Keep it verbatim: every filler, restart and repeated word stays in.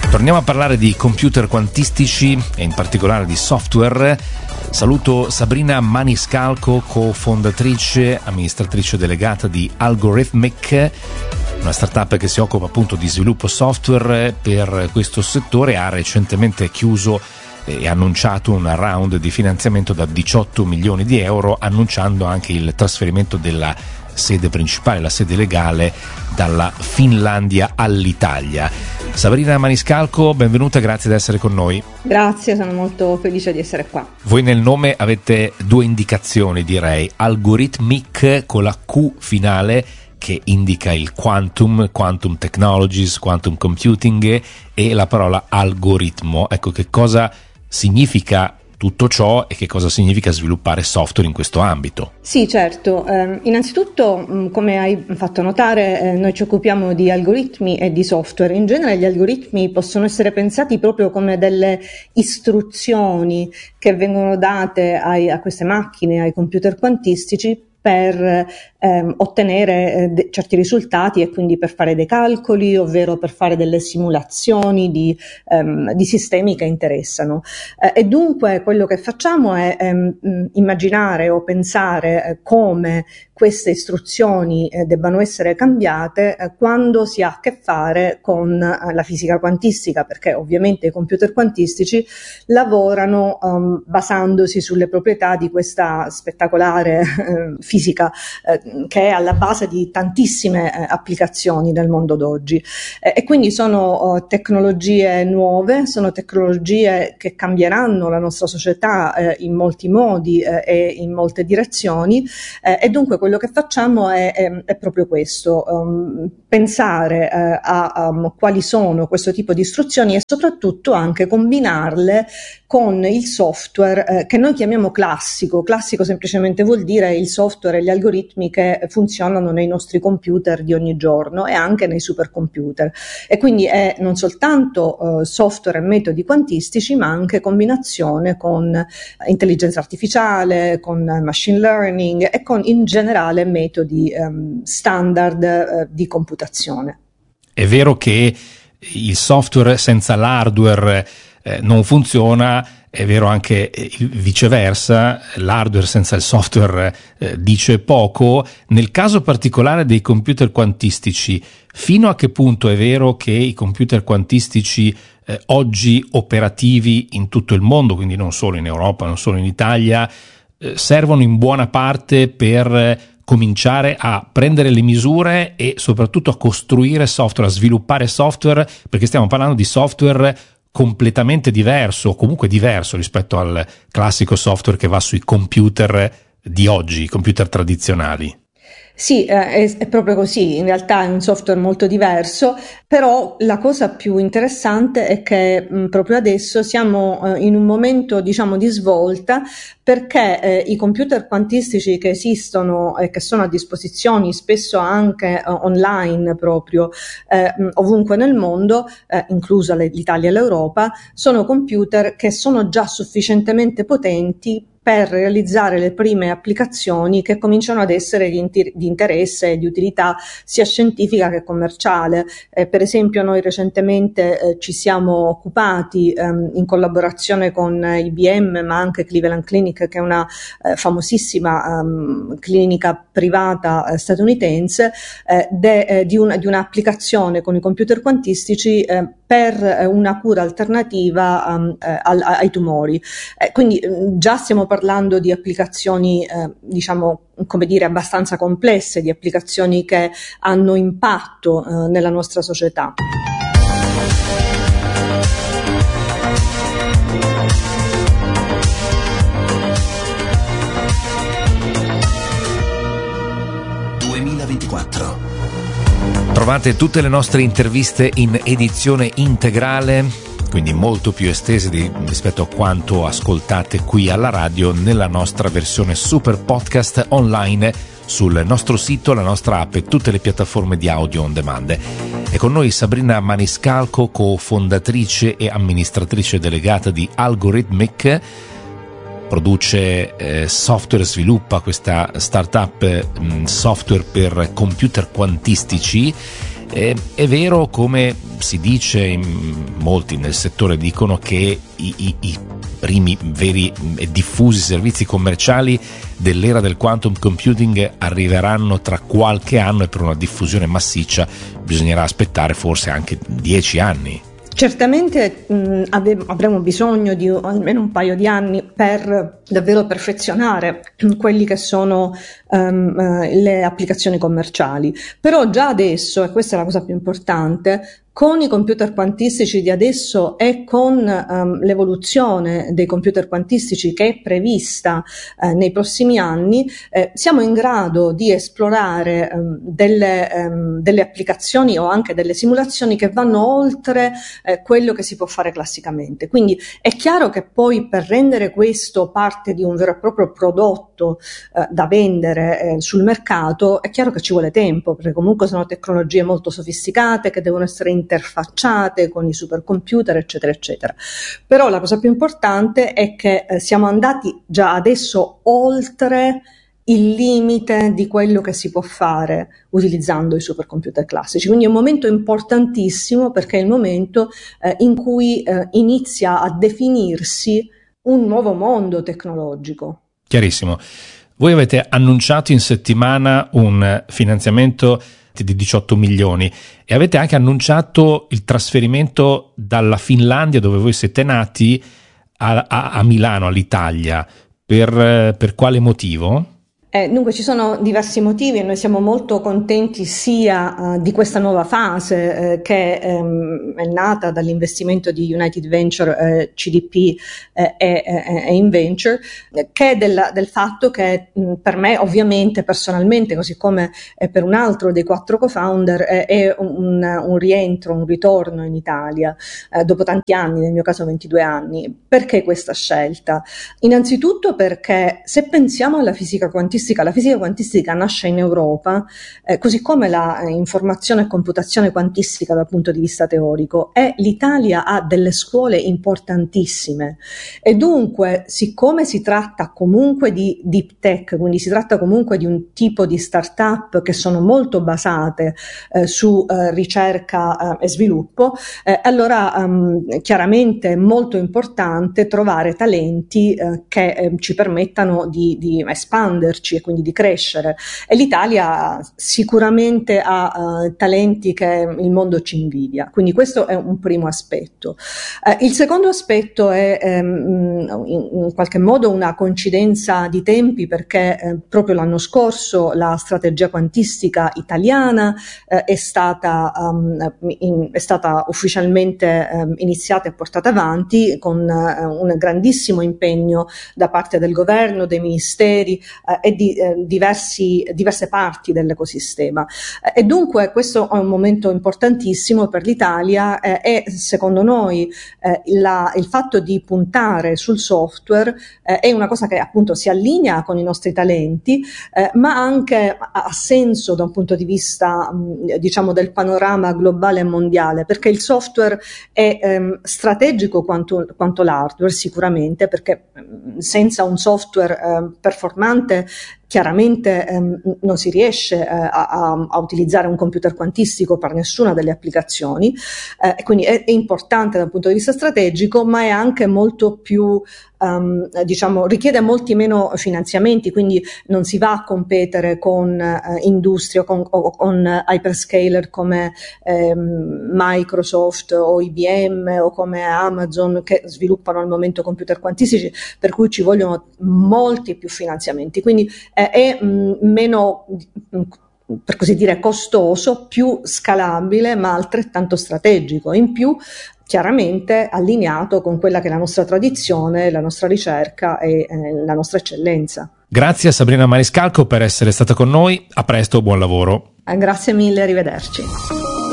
Torniamo a parlare di computer quantistici e in particolare di software. Saluto Sabrina Maniscalco, cofondatrice, amministratrice delegata di Algorithmic, una startup che si occupa appunto di sviluppo software per questo settore. Ha recentemente chiuso e annunciato un round di finanziamento da diciotto milioni di euro, annunciando anche il trasferimento della sede principale, la sede legale, dalla Finlandia all'Italia. Sabrina Maniscalco, benvenuta, grazie di essere con noi. Grazie, sono molto felice di essere qua. Voi nel nome avete due indicazioni, direi: Algorithmic con la Q finale, che indica il quantum, quantum technologies, quantum computing, e la parola algoritmo. Ecco, che cosa significa tutto ciò e che cosa significa sviluppare software in questo ambito? Sì, certo. Eh, innanzitutto, mh, come hai fatto notare, eh, noi ci occupiamo di algoritmi e di software. In genere gli algoritmi possono essere pensati proprio come delle istruzioni che vengono date ai, a queste macchine, ai computer quantistici, per ehm, ottenere eh, de- certi risultati e quindi per fare dei calcoli, ovvero per fare delle simulazioni di, ehm, di sistemi che interessano. Eh, e dunque quello che facciamo è ehm, immaginare o pensare eh, come queste istruzioni eh, debbano essere cambiate eh, quando si ha a che fare con eh, la fisica quantistica, perché ovviamente i computer quantistici lavorano um, basandosi sulle proprietà di questa spettacolare eh, fisica eh, che è alla base di tantissime eh, applicazioni nel mondo d'oggi, eh, e quindi sono eh, tecnologie nuove, sono tecnologie che cambieranno la nostra società eh, in molti modi eh, e in molte direzioni, eh, e dunque quello che facciamo è, è, è proprio questo, um, pensare eh, a um, quali sono questo tipo di istruzioni e soprattutto anche combinarle con il software eh, che noi chiamiamo classico. Classico semplicemente vuol dire il software e gli algoritmi che funzionano nei nostri computer di ogni giorno e anche nei supercomputer, e quindi è non soltanto eh, software e metodi quantistici, ma anche combinazione con intelligenza artificiale, con machine learning e con in generale metodi ehm, standard eh, di computazione. È vero che il software senza l'hardware eh, non funziona, è vero anche il viceversa, l'hardware senza il software eh, dice poco. Nel caso particolare dei computer quantistici, fino a che punto è vero che i computer quantistici eh, oggi operativi in tutto il mondo, quindi non solo in Europa, non solo in Italia, eh, servono in buona parte per cominciare a prendere le misure e soprattutto a costruire software, a sviluppare software, perché stiamo parlando di software completamente diverso, o comunque diverso rispetto al classico software che va sui computer di oggi, i computer tradizionali. Sì, eh, è, è proprio così, in realtà è un software molto diverso, però la cosa più interessante è che mh, proprio adesso siamo eh, in un momento, diciamo, di svolta, perché eh, i computer quantistici che esistono e che sono a disposizione spesso anche eh, online proprio eh, ovunque nel mondo, eh, inclusa l'Italia e l'Europa, sono computer che sono già sufficientemente potenti per realizzare le prime applicazioni che cominciano ad essere di, inter- di interesse e di utilità sia scientifica che commerciale. Eh, per esempio noi recentemente eh, ci siamo occupati ehm, in collaborazione con I B M ma anche Cleveland Clinic, che è una eh, famosissima ehm, clinica privata eh, statunitense, eh, de, eh, di, una, di un'applicazione con i computer quantistici eh, per eh, una cura alternativa um, eh, al, ai tumori. Eh, quindi già stiamo parlando di applicazioni, eh, diciamo, come dire, abbastanza complesse, di applicazioni che hanno impatto eh, nella nostra società. duemilaventiquattro. Trovate tutte le nostre interviste in edizione integrale, quindi molto più estese di, rispetto a quanto ascoltate qui alla radio, nella nostra versione super podcast online sul nostro sito, la nostra app e tutte le piattaforme di audio on demand. È con noi Sabrina Maniscalco, cofondatrice e amministratrice delegata di Algorithmic. Produce eh, software, sviluppa questa startup mh, software per computer quantistici, Eh, è vero, come si dice, in molti nel settore dicono che i, i, i primi veri e diffusi servizi commerciali dell'era del quantum computing arriveranno tra qualche anno, e per una diffusione massiccia bisognerà aspettare forse anche dieci anni. Certamente mh, ave- avremo bisogno di almeno un paio di anni per davvero perfezionare quelli che sono um, uh, le applicazioni commerciali, però già adesso, e questa è la cosa più importante, con i computer quantistici di adesso e con um, l'evoluzione dei computer quantistici che è prevista eh, nei prossimi anni, eh, siamo in grado di esplorare um, delle, um, delle applicazioni o anche delle simulazioni che vanno oltre eh, quello che si può fare classicamente. Quindi è chiaro che poi, per rendere questo parte di un vero e proprio prodotto eh, da vendere eh, sul mercato, è chiaro che ci vuole tempo, perché comunque sono tecnologie molto sofisticate che devono essere interfacciate con i supercomputer, eccetera eccetera. Però la cosa più importante è che eh, siamo andati già adesso oltre il limite di quello che si può fare utilizzando i supercomputer classici. Quindi è un momento importantissimo, perché è il momento eh, in cui eh, inizia a definirsi un nuovo mondo tecnologico. Chiarissimo. Voi avete annunciato in settimana un finanziamento di diciotto milioni e avete anche annunciato il trasferimento dalla Finlandia, dove voi siete nati, a, a, a Milano, all'Italia. Per, per quale motivo? Eh, dunque ci sono diversi motivi e noi siamo molto contenti sia uh, di questa nuova fase eh, che um, è nata dall'investimento di United Venture, eh, C D P eh, e, e Inventure, eh, che della, del fatto che mh, per me ovviamente personalmente, così come eh, per un altro dei quattro co-founder, eh, è un, un rientro, un ritorno in Italia eh, dopo tanti anni, nel mio caso ventidue anni. Perché questa scelta? Innanzitutto perché se pensiamo alla fisica quantistica, la fisica quantistica nasce in Europa, eh, così come la eh, informazione e computazione quantistica dal punto di vista teorico, e l'Italia ha delle scuole importantissime e dunque, siccome si tratta comunque di deep tech, quindi si tratta comunque di un tipo di start-up che sono molto basate eh, su eh, ricerca eh, e sviluppo, eh, allora um, chiaramente è molto importante trovare talenti eh, che eh, ci permettano di, di espanderci e quindi di crescere, e l'Italia sicuramente ha uh, talenti che il mondo ci invidia, quindi questo è un primo aspetto. Uh, il secondo aspetto è um, in, in qualche modo una coincidenza di tempi, perché eh, proprio l'anno scorso la strategia quantistica italiana eh, è stata um, in, è stata ufficialmente um, iniziata e portata avanti con uh, un grandissimo impegno da parte del governo, dei ministeri uh, e di eh, diversi, diverse parti dell'ecosistema. Eh, e dunque questo è un momento importantissimo per l'Italia eh, e secondo noi eh, la, il fatto di puntare sul software eh, è una cosa che appunto si allinea con i nostri talenti, eh, ma anche ha senso da un punto di vista mh, diciamo del panorama globale e mondiale, perché il software è ehm, strategico quanto, quanto l'hardware sicuramente, perché mh, senza un software eh, performante chiaramente ehm, non si riesce eh, a, a utilizzare un computer quantistico per nessuna delle applicazioni, eh, quindi è, è importante dal punto di vista strategico, ma è anche molto più Um, diciamo richiede molti meno finanziamenti, quindi non si va a competere con uh, industrie o con, o con hyperscaler come um, Microsoft o I B M o come Amazon, che sviluppano al momento computer quantistici, per cui ci vogliono molti più finanziamenti, quindi eh, è mh, meno mh, per così dire costoso, più scalabile, ma altrettanto strategico, in più chiaramente allineato con quella che è la nostra tradizione, la nostra ricerca e eh, la nostra eccellenza. Grazie a Sabrina Maniscalco per essere stata con noi, a presto, buon lavoro. Eh, grazie mille, arrivederci.